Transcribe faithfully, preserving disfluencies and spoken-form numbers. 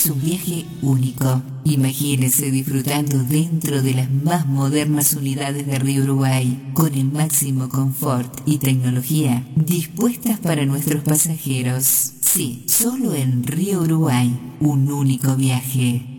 es un viaje único. Imagínense disfrutando dentro de las más modernas unidades de Río Uruguay, con el máximo confort y tecnología dispuestas para nuestros pasajeros. Sí, solo en Río Uruguay, un único viaje.